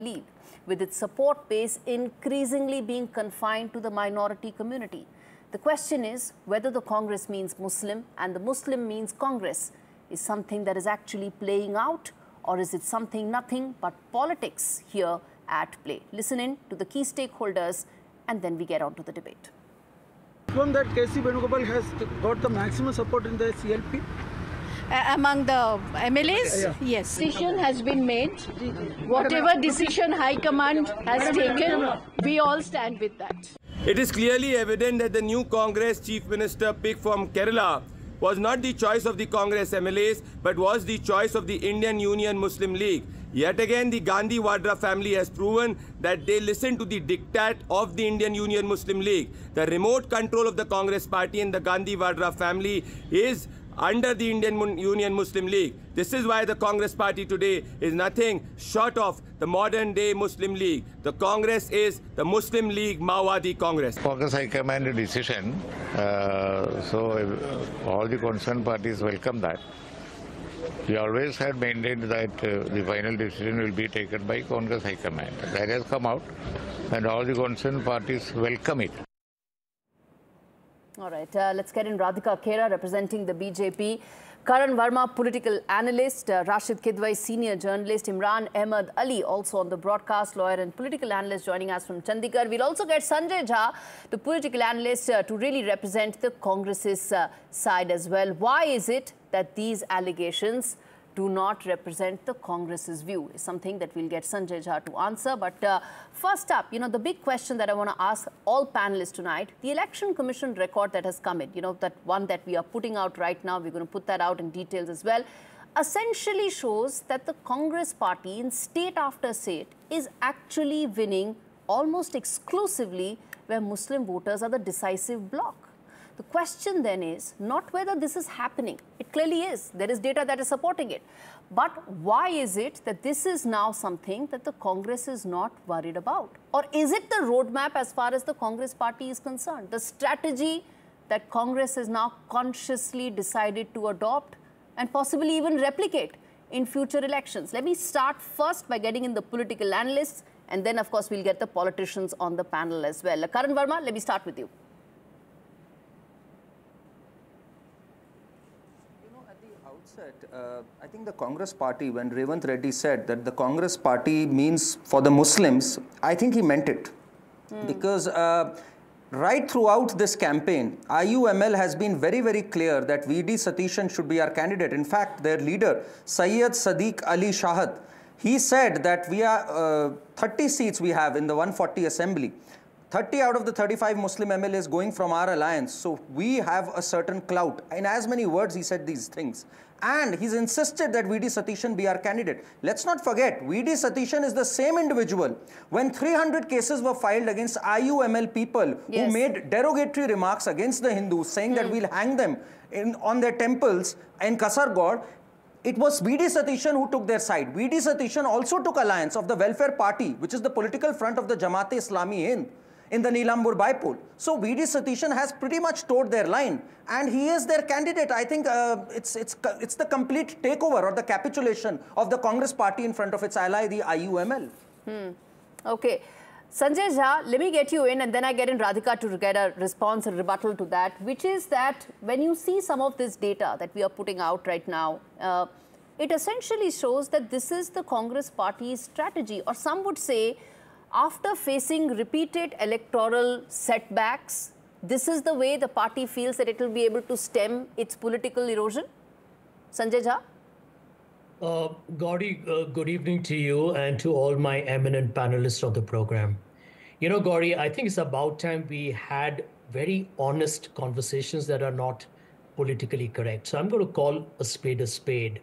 Leave, with its support base increasingly being confined to the minority community. The question is whether the Congress means Muslim and the Muslim means Congress is something that is actually playing out, or is it something nothing but politics here at play? Listen in to the key stakeholders and then we get on to the debate. From that, K.C. Venugopal has got the maximum support in the CLP? Among the MLAs? Yeah. Yes. Decision has been made. Whatever decision High Command has taken, we all stand with that. It is clearly evident that the new Congress Chief Minister picked from Kerala was not the choice of the Congress MLAs, but was the choice of the Indian Union Muslim League. Yet again, the Gandhi Vadra family has proven that they listen to the diktat of the Indian Union Muslim League. The remote control of the Congress party and the Gandhi Vadra family is under the Indian Union Muslim League. This is why the Congress party today is nothing short of the modern day Muslim League. The Congress is the Muslim League Maowadi Congress. Congress High Command decision, so all the concerned parties welcome that. We always had maintained that the final decision will be taken by Congress High Command. That has come out and all the concerned parties welcome it. All right, let's get in Radhika Khera representing the BJP, Karan Verma, political analyst, Rashid Kidwai, senior journalist, Imran Ahmed Ali, also on the broadcast, lawyer and political analyst, joining us from Chandigarh. We'll also get Sanjay Jha, the political analyst, to really represent the Congress's side as well. Why is it that these allegations do not represent the Congress's view? Is something that we'll get Sanjay Jha to answer. But first up, the big question that I want to ask all panelists tonight, the Election Commission record that has come in, that one that we are putting out right now, we're going to put that out in details as well, essentially shows that the Congress party in state after state is actually winning almost exclusively where Muslim voters are the decisive bloc. The question then is not whether this is happening. It clearly is. There is data that is supporting it. But why is it that this is now something that the Congress is not worried about? Or is it the roadmap as far as the Congress party is concerned? The strategy that Congress has now consciously decided to adopt and possibly even replicate in future elections? Let me start first by getting in the political analysts, and then, of course, we'll get the politicians on the panel as well. Karan Verma, let me start with you. I think the Congress party, when Revanth Reddy said that the Congress party means for the Muslims, I think he meant it. Because right throughout this campaign, IUML has been very, very clear that V.D. Satishan should be our candidate. In fact, their leader, Syed Sadiq Ali Shahad, he said that we are 30 seats we have in the 140 assembly. 30 out of the 35 Muslim MLAs going from our alliance. So we have a certain clout. In as many words, he said these things. And he's insisted that V.D. Satishan be our candidate. Let's not forget, V.D. Satishan is the same individual. When 300 cases were filed against IUML people who made derogatory remarks against the Hindus, saying that we'll hang them on their temples in Kasargod, it was V.D. Satishan who took their side. V.D. Satishan also took alliance of the Welfare Party, which is the political front of the Jamaat-e-Islami Hind, in the Neelambur bypoll. So V.D. Satishan has pretty much toed their line, and he is their candidate. I think it's the complete takeover or the capitulation of the Congress party in front of its ally, the IUML. Okay. Sanjay Jha, let me get you in, and then I get in Radhika to get a response or rebuttal to that, which is that when you see some of this data that we are putting out right now, it essentially shows that this is the Congress party's strategy, or some would say, after facing repeated electoral setbacks, this is the way the party feels that it will be able to stem its political erosion? Sanjay Jha? Gauri, good evening to you and to all my eminent panelists of the program. Gauri, I think it's about time we had very honest conversations that are not politically correct. So I'm going to call a spade a spade.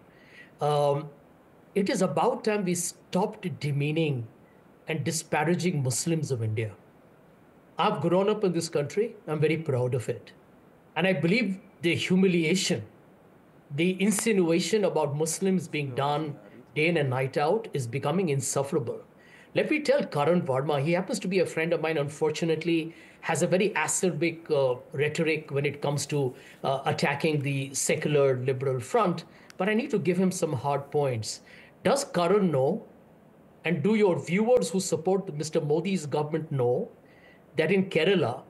It is about time we stopped demeaning and disparaging Muslims of India. I've grown up in this country. I'm very proud of it. And I believe the humiliation, the insinuation about Muslims being done day in and night out is becoming insufferable. Let me tell Karan Verma, he happens to be a friend of mine, unfortunately, has a very acerbic rhetoric when it comes to attacking the secular liberal front. But I need to give him some hard points. Does Karan know and do your viewers who support Mr. Modi's government know that in Kerala,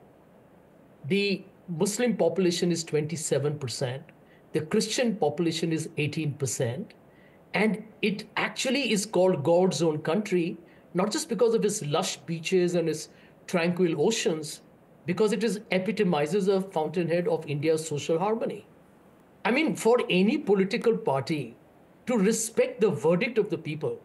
the Muslim population is 27%, the Christian population is 18%, and it actually is called God's own country, not just because of its lush beaches and its tranquil oceans, because it epitomizes a fountainhead of India's social harmony. I mean, for any political party to respect the verdict of the people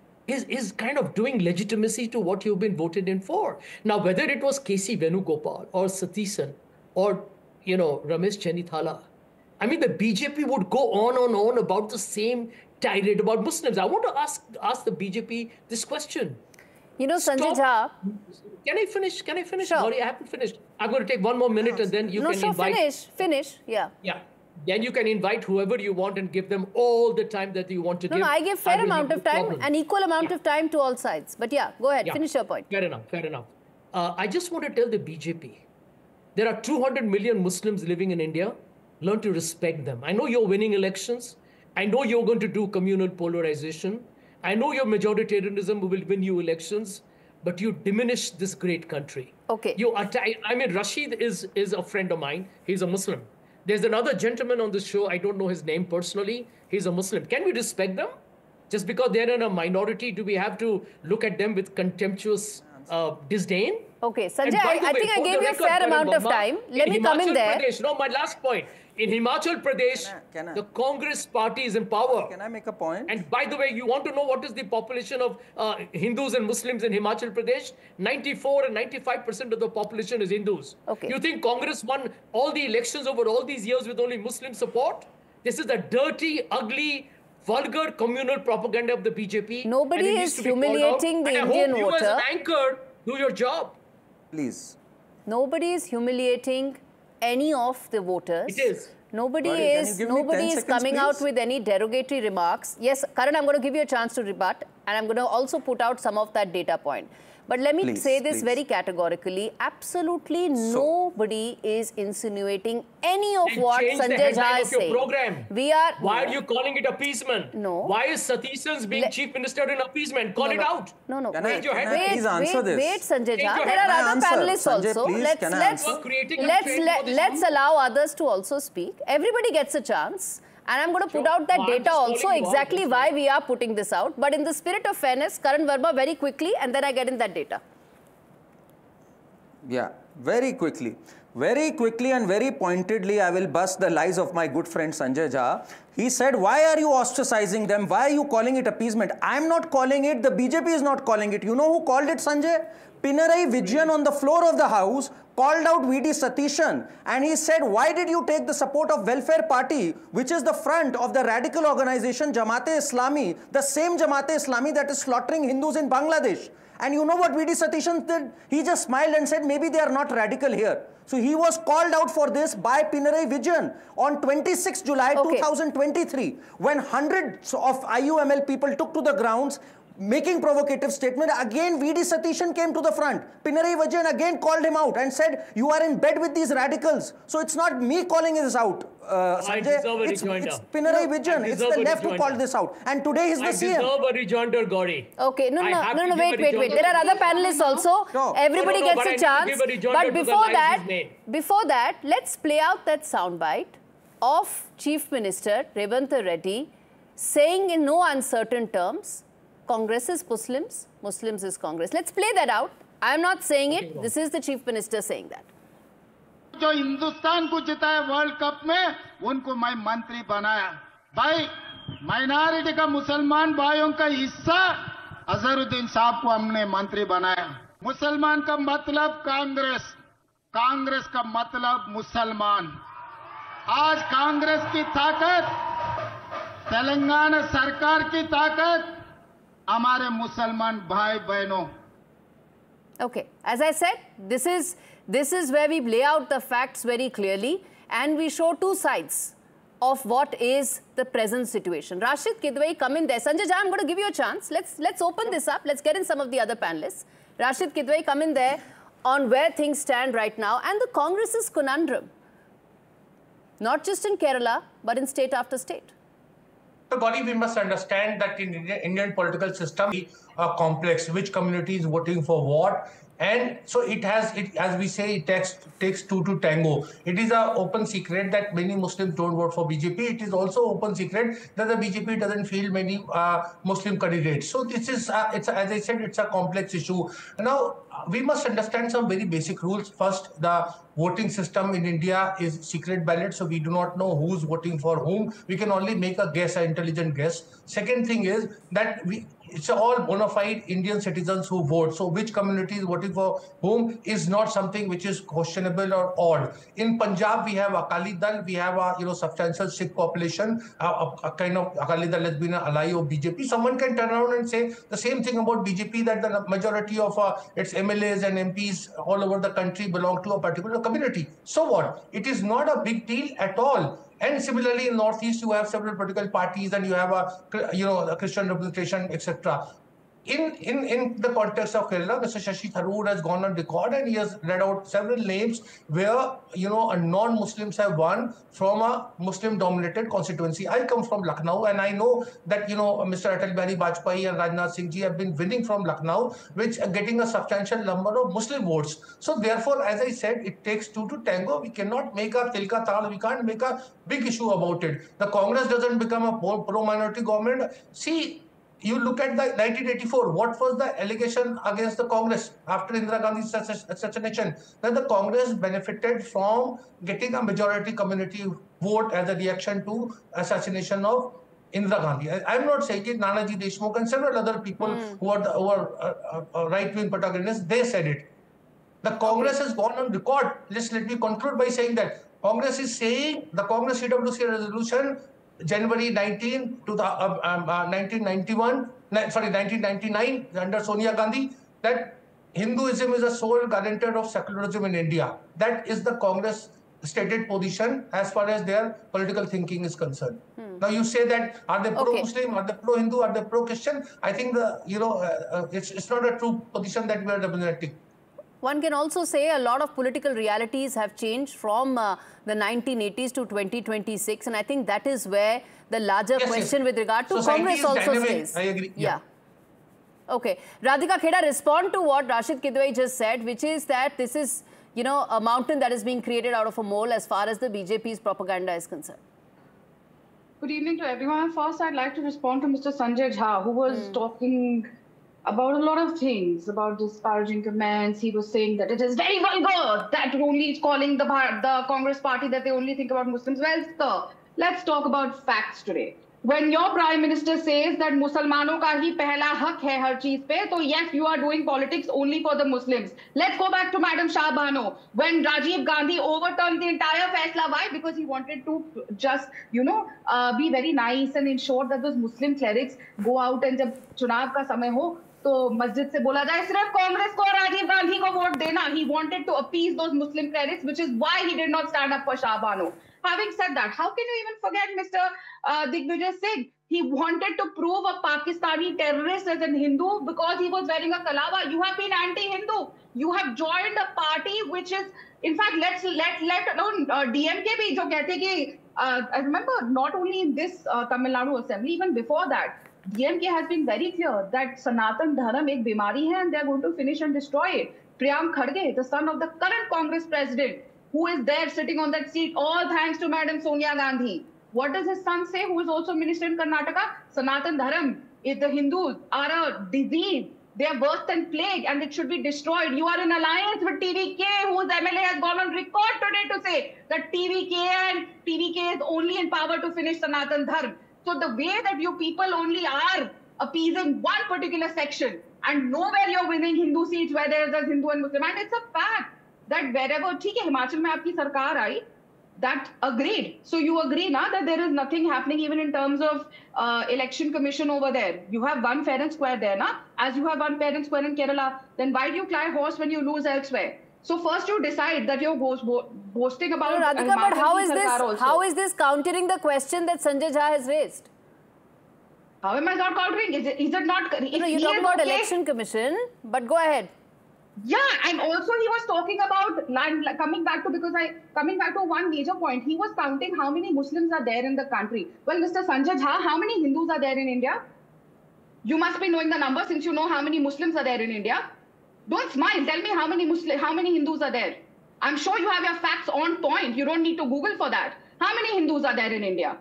is kind of doing legitimacy to what you've been voted in for. Now, whether it was K.C. Venugopal or Satisan or, Ramesh Chennithala, I mean, the BJP would go on and on about the same tirade about Muslims. I want to ask the BJP this question. Sanjay Jha. Can I finish? Sure. Sorry, I haven't finished. I'm going to take one more minute and then you can invite. Finish. Yeah. Yeah. Then you can invite whoever you want and give them all the time that you want to give. No, I give fair amount of time, an equal amount of time to all sides. But yeah, go ahead, finish your point. Fair enough. I just want to tell the BJP, there are 200 million Muslims living in India. Learn to respect them. I know you're winning elections. I know you're going to do communal polarization. I know your majoritarianism will win you elections, but you diminish this great country. Okay. Rashid is a friend of mine. He's a Muslim. There's another gentleman on this show, I don't know his name personally. He's a Muslim. Can we respect them? Just because they're in a minority, do we have to look at them with contemptuous disdain? Okay, Sanjay, I think I gave you a fair amount of time. Let me come in there. My last point. In Himachal Pradesh, the Congress party is in power. Can I make a point? And by the way, you want to know what is the population of Hindus and Muslims in Himachal Pradesh? 94 and 95% of the population is Hindus. Okay. You think Congress won all the elections over all these years with only Muslim support? This is the dirty, ugly, vulgar communal propaganda of the BJP. Nobody is humiliating the Indian voter. I hope you as an anchor do your job. Please. Nobody is humiliating any of the voters. It is. Nobody is coming out with any derogatory remarks. Yes, Karan, I'm going to give you a chance to rebut, and I'm going to also put out some of that data point. But let me say this very categorically. Absolutely nobody is insinuating any of what Sanjay Jha is saying. Why are you calling it appeasement? No. Why is Satisan's being chief minister in appeasement? Call it out. No. Please answer this. Wait, Sanjay Jha. There are other panelists also. Let's allow others to also speak. Everybody gets a chance. And I'm going to put out that data also, exactly why we are putting this out. But in the spirit of fairness, Karan Verma, very quickly, and then I get in that data. Yeah, very quickly. Very quickly and very pointedly, I will bust the lies of my good friend Sanjay Jha. He said, why are you ostracizing them? Why are you calling it appeasement? I'm not calling it. The BJP is not calling it. You know who called it, Sanjay? Pinarayi Vijayan on the floor of the House called out V.D. Satishan, and he said, why did you take the support of Welfare Party, which is the front of the radical organization Jamaat-e-Islami, the same Jamaat-e-Islami that is slaughtering Hindus in Bangladesh? And you know what V.D. Satishan did? He just smiled and said, maybe they are not radical here. So he was called out for this by Pinarayi Vijayan on 26 July 2023, when hundreds of IUML people took to the grounds, making provocative statement. Again, V.D. Satishan came to the front. Pinarayi Vijayan again called him out and said, you are in bed with these radicals. So it's not me calling this out, Sanjay. It's Pinarayi Vijayan. It's the left who called this out. And today he's the CM. I deserve a rejoinder, Gauri. Okay, no, wait. There are other panelists also. Everybody gets a chance. But before that, let's play out that soundbite of Chief Minister Revanth Reddy saying in no uncertain terms, Congress is Muslims, Muslims is Congress. Let's play that out. I am not saying it. This is the Chief Minister saying that. जो हिंदुस्तान को जिताया world cup में उनको मैं मंत्री बनाया भाई minority का मुसलमान भाइयों का हिस्सा अजहरुद्दीन साहब को हमने मंत्री बनाया मुसलमान का मतलब कांग्रेस कांग्रेस का मतलब मुसलमान आज कांग्रेस की ताकत तेलंगाना सरकार की ताकत हमारे मुसलमान भाई बहनों. Okay, as I said, this is where we lay out the facts very clearly and we show two sides of what is the present situation. Rashid Kidwai, come in there. Sanjay Jha, I'm going to give you a chance. Let's open this up. Let's get in some of the other panelists. Rashid Kidwai, come in there on where things stand right now and the Congress's conundrum. Not just in Kerala, but in state after state. So Gauri, we must understand that in Indian political system, complex, which community is voting for what. And so as we say, it takes two to tango. It is an open secret that many Muslims don't vote for BJP. It is also open secret that the BJP doesn't field many Muslim candidates. So this is, as I said, it's a complex issue. Now, we must understand some very basic rules. First, the voting system in India is secret ballot, so we do not know who's voting for whom. We can only make a guess, an intelligent guess. Second thing is that it's all bona fide Indian citizens who vote. So which community is voting for whom is not something which is questionable or odd. In Punjab, we have Akali Dal. We have a substantial Sikh population. A kind of Akali Dal has been an ally of BJP. Someone can turn around and say the same thing about BJP, that the majority of its MLAs and MPs all over the country belong to a particular community. So what? It is not a big deal at all. And similarly, in Northeast, you have several political parties, and you have a Christian representation, etc. In the context of Kerala, Mr. Shashi Tharoor has gone on record and he has read out several names where non-Muslims have won from a Muslim-dominated constituency. I come from Lucknow, and I know that Mr. Atal Bihari Vajpayee and Rajnath Singh ji have been winning from Lucknow, which are getting a substantial number of Muslim votes. So therefore, as I said, it takes two to tango. We cannot make a tilka tal. We can't make a big issue about it. The Congress doesn't become a pro-minority government. See, you look at the 1984, what was the allegation against the Congress after Indira Gandhi's assassination? That the Congress benefited from getting a majority community vote as a reaction to assassination of Indira Gandhi. I'm not saying it, Nanaji Deshmukh and several other people who are right-wing protagonists, they said it. The Congress has gone on record. Let me conclude by saying that Congress is saying, the Congress CWC resolution January 19 to the 1999 under Sonia Gandhi, that Hinduism is a sole guarantor of secularism in India. That is the Congress stated position as far as their political thinking is concerned. Now you say that are they pro-Muslim, are they pro-Hindu, are they pro-Christian? I think it's not a true position that we are representing. One can also say a lot of political realities have changed from the 1980s to 2026, and I think that is where the larger question with regard to Congress also stays. I agree. Yeah. Okay. Radhika Kheda, respond to what Rashid Kidwai just said, which is that this is, a mountain that is being created out of a mole as far as the BJP's propaganda is concerned. Good evening to everyone. First, I'd like to respond to Mr. Sanjay Jha, who was talking about a lot of things, about disparaging comments. He was saying that it is very vulgar, that only is calling the Congress party that they only think about Muslims. Well, sir, let's talk about facts today. When your Prime Minister says that Muslimanon ka hi pehla hak hai har cheez pe, so yes, you are doing politics only for the Muslims. Let's go back to Madam Shah Bano. When Rajiv Gandhi overturned the entire Faisla, why? Because he wanted to just, be very nice and ensure that those Muslim clerics go out and jab chunav ka samay ho, तो मस्जिद से बोला जाए सिर्फ कांग्रेस को राजीव गांधी को vote देना. He wanted to appease those Muslim clerics, which is why he did not stand up for Shah Bano. Having said that, how can you even forget Mr. Digvijay Singh? He wanted to prove a Pakistani terrorist as a Hindu because he was wearing a kalava. You have been anti-Hindu. You have joined a party which is, in fact, let alone DMK bhi jo kehte ki, I remember not only in this Tamil Nadu assembly, even before that, DMK has been very clear that Sanatan Dharam ek bimari hai and they are going to finish and destroy it. Priyank Kharge, the son of the current Congress president, who is there sitting on that seat, all thanks to Madam Sonia Gandhi. What does his son say, who is also minister in Karnataka? Sanatan Dharam, if the Hindus are a disease, they are worse than plague and it should be destroyed. You are in alliance with TVK, whose MLA has gone on record today to say that TVK is only in power to finish Sanatan Dharam. So the way that you people only are appeasing one particular section and nowhere you're winning Hindu seats where there's a Hindu and Muslim, and it's a fact that wherever, theek hai, Himachal mein aapki sarkar aayi, that agreed. So you agree now that there is nothing happening even in terms of election commission over there. You have one fair and square there, na? As you have one fair and square in Kerala, then why do you cry horse when you lose elsewhere? So first you decide that you're boasting about... No, Radhika, but how is this countering the question that Sanjay Jha has raised? How am I not countering? Is it not... You talk about election commission, but go ahead. Yeah, and also he was talking about coming back to one major point. He was counting how many Muslims are there in the country. Well, Mr. Sanjay Jha, how many Hindus are there in India? You must be knowing the number since you know how many Muslims are there in India. Don't smile. Tell me how many Hindus are there. I'm sure you have your facts on point. You don't need to Google for that. How many Hindus are there in India?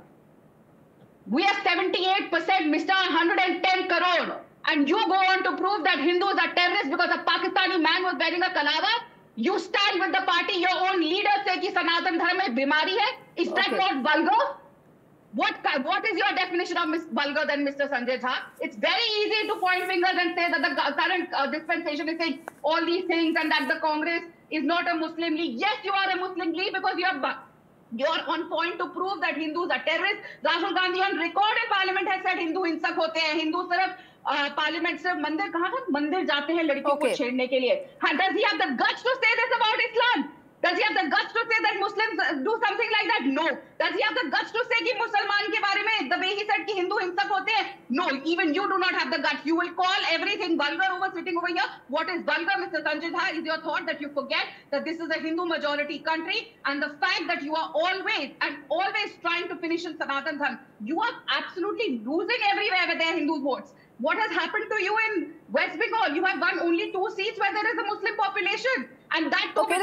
We are 78%, Mr. 110 crore. And you go on to prove that Hindus are terrorists because a Pakistani man was wearing a kalava? You stand with the party, your own leader say ki Sanatan Dharma mein bimari hai. Is that not vulgar? What is your definition of vulgar then, Mr. Sanjay Jha? It's very easy to point fingers and say that the current dispensation is saying all these things and that the Congress is not a Muslim league. Yes, you are a Muslim league because you're on point to prove that Hindus are terrorists. Rahul Gandhi on record in Parliament has said Hindu hinsak hote hain. Hindu sirf Parliament sirf mandir kahan tha? Mandir jaate hain ladkiyon ko chhedne ke liye. Does he have the guts to say this about Islam? Does he have the guts to say that Muslims do something like that? No. Does he have the guts to say कि मुसलमान के बारे में the way he said कि Hindu हिंसक होते हैं? No. Even you do not have the guts. You will call everything vulgar sitting over here. What is vulgar, Mr. Sanjay Jha, is your thought that you forget that this is a Hindu majority country and the fact that you are always trying to finish in Sanatan Dharma. You are absolutely losing everywhere where there are Hindu votes. What has happened to you in West Bengal? You have won only 2 seats where there is a Muslim population. And that too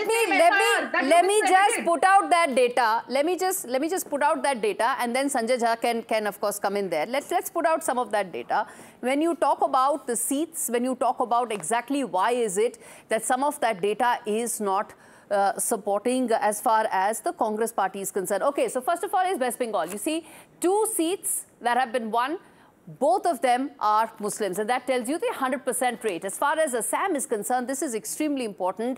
let me just put out that data. Let me just put out that data, and then Sanjay Jha can of course come in there. Let's put out some of that data. When you talk about the seats, when you talk about exactly why is it that some of that data is not supporting as far as the Congress party is concerned. Okay, so first of all is West Bengal. You see 2 seats that have been won. Both of them are Muslims, and that tells you the 100% rate. As far as Assam is concerned, this is extremely important.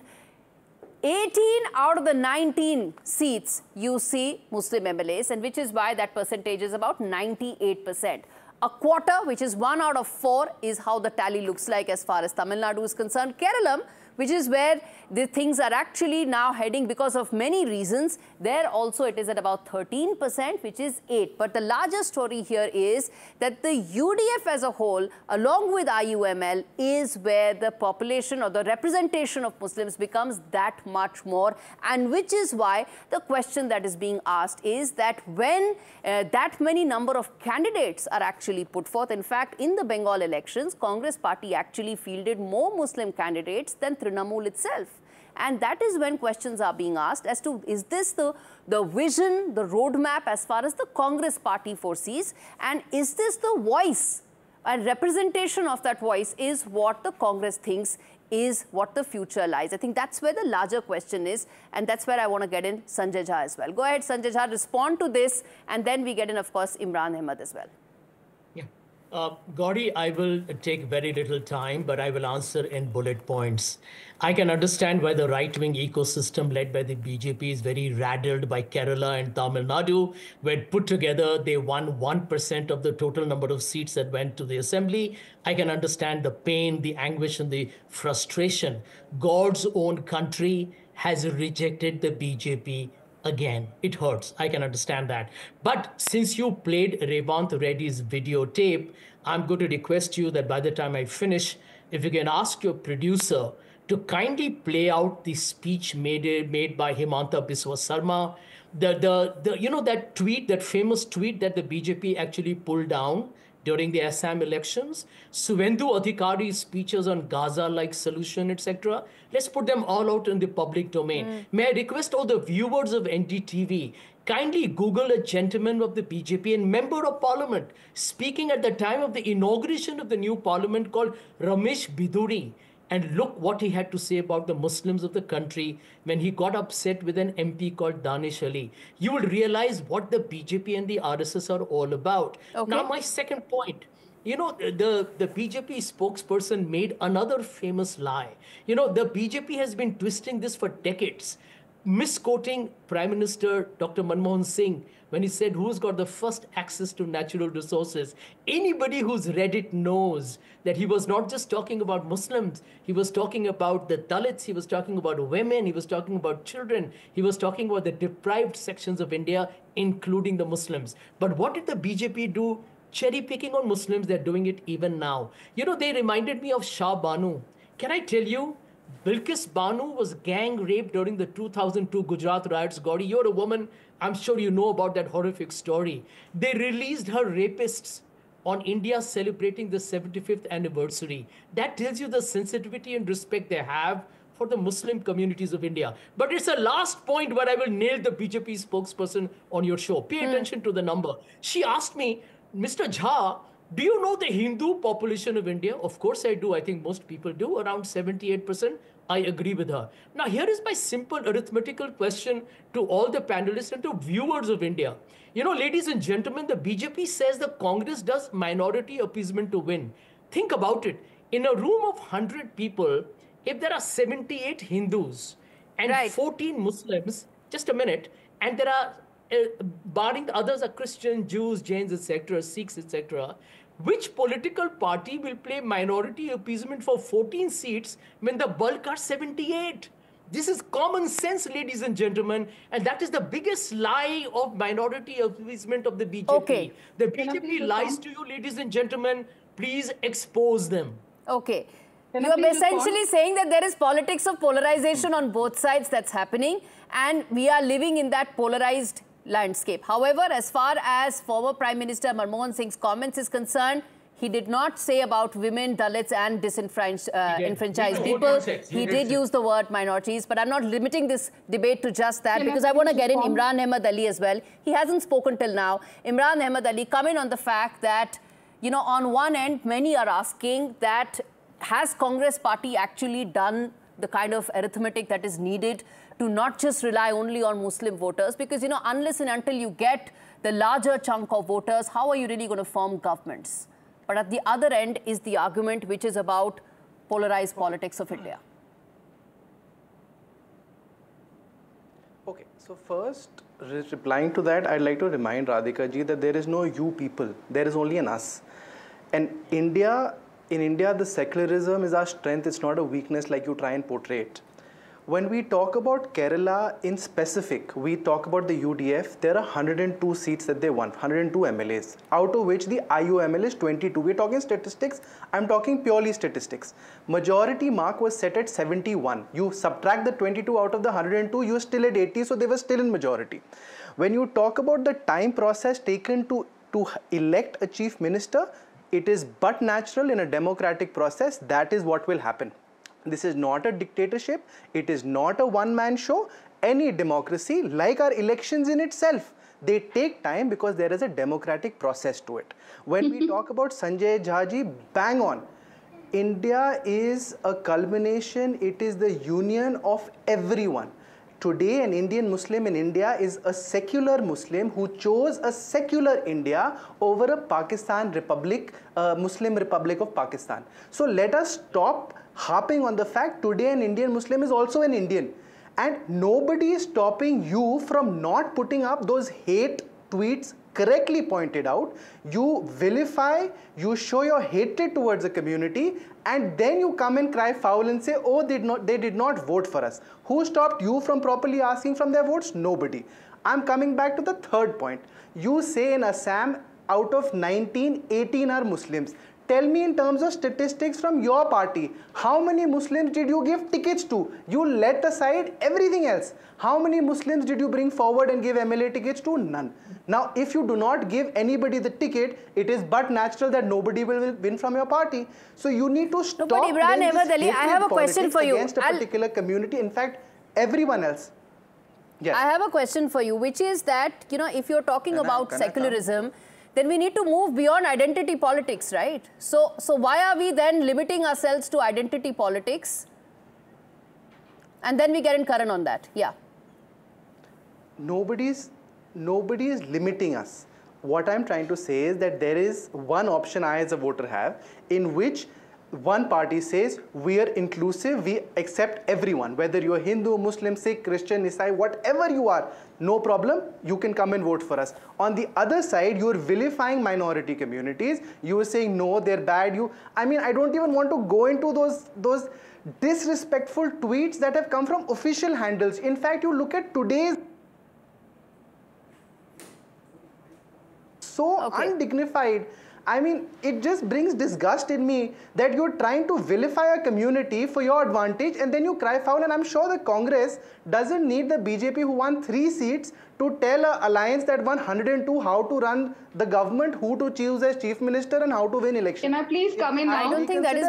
18 out of the 19 seats you see Muslim MLAs, and which is why that percentage is about 98%. A quarter, which is 1 out of 4, is how the tally looks like as far as Tamil Nadu is concerned. Kerala, which is where the things are actually now heading because of many reasons. There also it is at about 13%, which is 8. But the larger story here is that the UDF as a whole, along with IUML, is where the population or the representation of Muslims becomes that much more. And which is why the question that is being asked is that when that many number of candidates are actually put forth, in fact, in the Bengal elections, Congress party actually fielded more Muslim candidates than Trinamool itself. And that is when questions are being asked as to, is this the vision, the roadmap as far as the Congress party foresees? And is this the voice and representation of that voice is what the Congress thinks is what the future lies? I think that's where the larger question is. And that's where I want to get in Sanjay Jha as well. Go ahead, Sanjay Jha, respond to this. And then we get in, of course, Imran Ahmed as well. Gauri, I will take very little time, but I will answer in bullet points. I can understand why the right-wing ecosystem led by the BJP is very rattled by Kerala and Tamil Nadu. When put together, they won 1% of the total number of seats that went to the assembly. I can understand the pain, the anguish, and the frustration. God's own country has rejected the BJP again. It hurts. I can understand that. But since you played Revanth Reddy's videotape, I'm going to request you that by the time I finish, if you can ask your producer to kindly play out the speech made by Himanta Biswa Sarma, that tweet, that famous tweet that the BJP actually pulled down during the Assam elections, Suvendu Adhikari's speeches on Gaza-like solution, etc. Let's put them all out in the public domain. May I request all the viewers of NDTV, kindly Google a gentleman of the BJP and member of parliament speaking at the time of the inauguration of the new parliament called Ramesh Biduri, and look what he had to say about the Muslims of the country when he got upset with an MP called Danish Ali. You will realize what the BJP and the RSS are all about. Okay. Now, my second point. The BJP spokesperson made another famous lie. The BJP has been twisting this for decades, misquoting Prime Minister Dr. Manmohan Singh when he said, who's got the first access to natural resources? Anybody who's read it knows that he was not just talking about Muslims. He was talking about the Dalits. He was talking about women. He was talking about children. He was talking about the deprived sections of India, including the Muslims. But what did the BJP do? Cherry picking on Muslims. They're doing it even now. They reminded me of Shah Banu. Can I tell you, Bilkis Banu was gang raped during the 2002 Gujarat riots. Gauri, you're a woman. I'm sure you know about that horrific story. They released her rapists on India celebrating the 75th anniversary. That tells you the sensitivity and respect they have for the Muslim communities of India. But it's a last point where I will nail the BJP spokesperson on your show. Pay attention to the number. She asked me, Mr. Jha, do you know the Hindu population of India? Of course I do. I think most people do, around 78%. I agree with her. Now, here is my simple arithmetical question to all the panelists and to viewers of India. You know, ladies and gentlemen, the BJP says the Congress does minority appeasement to win. Think about it. In a room of 100 people, if there are 78 Hindus and 14 Muslims, just a minute, and there are, barring the others are Christians, Jews, Jains, etc., Sikhs, etc., which political party will play minority appeasement for 14 seats when the bulk are 78? This is common sense, ladies and gentlemen, and that is the biggest lie of minority appeasement of the BJP. Okay. The BJP lies to you, ladies and gentlemen. Please expose them. Okay. You are essentially saying that there is politics of polarization on both sides that's happening, and we are living in that polarized landscape. However, as far as former Prime Minister Manmohan Singh's comments is concerned, he did not say about women, Dalits and disenfranchised people. He did use the word minorities, but I'm not limiting this debate to just that because I want to get in Imran Ahmed Ali as well. He hasn't spoken till now. Imran Ahmed Ali, comment on the fact that, you know, on one end, many are asking that has Congress party actually done the kind of arithmetic that is needed to not just rely only on Muslim voters? Because, you know, unless and until you get the larger chunk of voters, how are you really going to form governments? But at the other end is the argument which is about polarized politics of India. Okay, so first, replying to that, I'd like to remind Radhika ji that there is no you people, there is only an us. And in India, the secularism is our strength, it's not a weakness like you try and portray it. When we talk about Kerala in specific, we talk about the UDF, there are 102 seats that they won, 102 MLAs, out of which the IUML is 22. We're talking statistics, I'm talking purely statistics. Majority mark was set at 71. You subtract the 22 out of the 102, you're still at 80, so they were still in majority. When you talk about the time process taken to elect a chief minister, it is but natural in a democratic process. That is what will happen. This is not a dictatorship. It is not a one-man show. Any democracy, like our elections in itself, they take time because there is a democratic process to it. When we talk about Sanjay Jha ji, bang on. India is a culmination. It is the union of everyone. Today, an Indian Muslim in India is a secular Muslim who chose a secular India over a Pakistan Republic, Muslim Republic of Pakistan. So let us stop harping on the fact today an Indian Muslim is also an Indian. And nobody is stopping you from not putting up those hate tweets correctly pointed out. You vilify, you show your hatred towards a community, and then you come and cry foul and say, oh, they did not vote for us. Who stopped you from properly asking from their votes? Nobody. I'm coming back to the third point. You say in Assam, out of 19, 18 are Muslims. Tell me in terms of statistics from your party, how many Muslims did you give tickets to? You let aside everything else. How many Muslims did you bring forward and give MLA tickets to? None. Now, if you do not give anybody the ticket, it is but natural that nobody will win from your party. So you need to stop Imran Ahmed Ali, I have a question for you. Against a particular community, in fact, everyone else. Yes. I have a question for you, which is that, you know, if you're talking about secularism, then we need to move beyond identity politics, right? So why are we then limiting ourselves to identity politics? And then we get in Karan on that. Yeah. Nobody is limiting us. What I'm trying to say is that there is one option I as a voter have in which one party says we are inclusive, we accept everyone, whether you're Hindu, Muslim, Sikh, Christian, Isai, whatever you are, no problem, you can come and vote for us. On the other side, you're vilifying minority communities. You are saying, no, they're bad. I mean, I don't even want to go into those disrespectful tweets that have come from official handles. In fact, you look at today's undignified. I mean, it just brings disgust in me that you're trying to vilify a community for your advantage and then you cry foul. And I'm sure the Congress doesn't need the BJP who won 3 seats to tell an alliance that won 102 how to run the government, who to choose as chief minister and how to win elections. Can I please come in now? I don't think that is